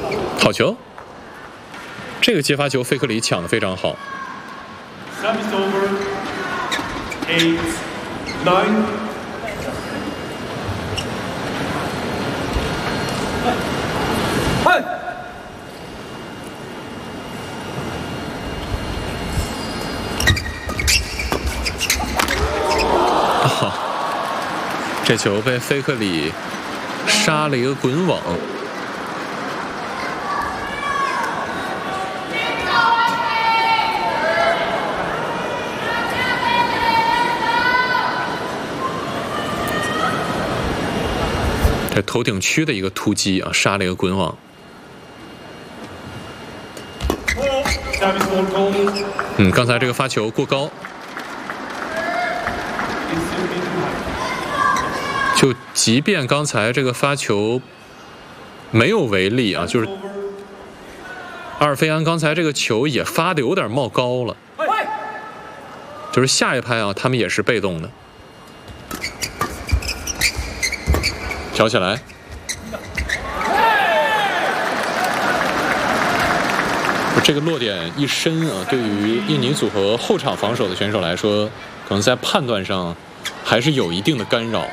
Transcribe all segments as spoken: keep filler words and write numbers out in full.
好球！这个接发球费克里抢得非常好。 Service over. Eight, nine. 啊，这球被费克里杀了一个滚网。这头顶区的一个突击啊，杀了一个滚网。嗯，刚才这个发球过高，就即便刚才这个发球没有违例啊，就是阿尔费安刚才这个球也发的有点冒高了，就是下一拍啊，他们也是被动的。挑起来，这个落点一深啊，对于印尼组合后场防守的选手来说，可能在判断上还是有一定的干扰。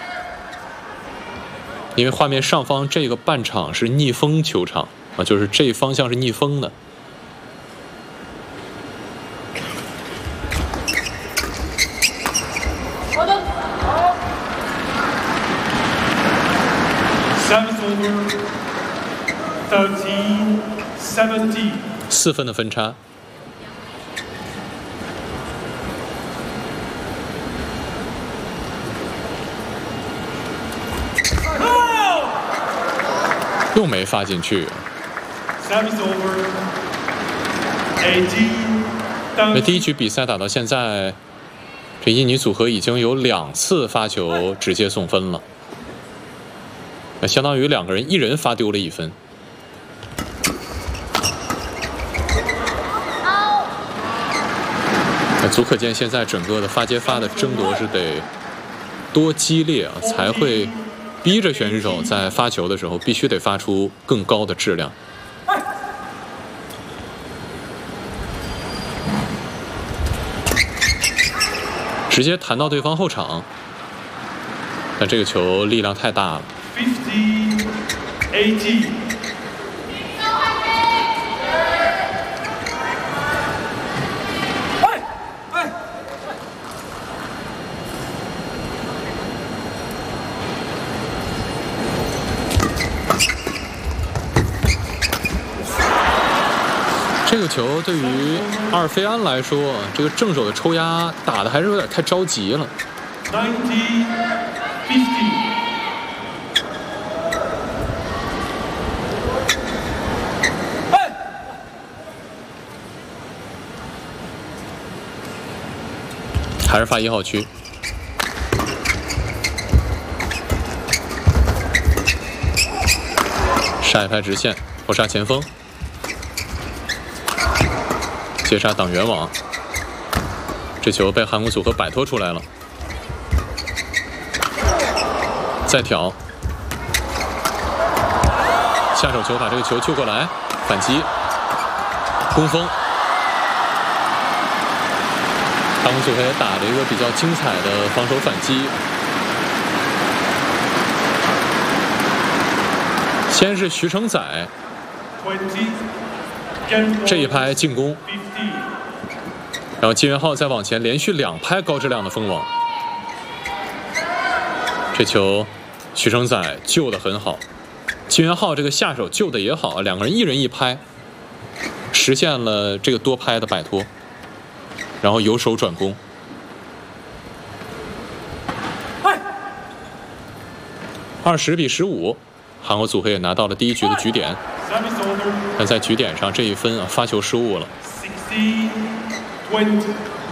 因为画面上方这个半场是逆风球场啊，就是这方向是逆风的。 好的，好。Service over. Thirteen, seventeen. 四分的分差。又没发进去。那第一局比赛打到现在，这印尼组合已经有两次发球直接送分了，那相当于两个人一人发丢了一分。那足可见，现在整个的发接发的争夺是得多激烈啊，才会逼着选手在发球的时候必须得发出更高的质量。直接弹到对方后场，但这个球力量太大了。 fifty, eighty. 这个球对于阿尔费安来说，这个正手的抽压打的还是有点太着急了。 ninety, fifty. 还是发一号区。杀一拍直线，后杀前锋。接杀挡圆网，这球被韩国组合摆脱出来了。再挑，下手球把这个球救过来，反击，攻锋。韩国组合也打了一个比较精彩的防守反击。先是徐承宰，这一拍进攻。然后金元浩再往前连续两拍高质量的封网，这球徐承宰救得很好，金元浩这个下手救得也好，两个人一人一拍，实现了这个多拍的摆脱，然后由守转攻。二十比十五，韩国组合也拿到了第一局的局点，但在局点上这一分啊发球失误了。 sixty, twenty.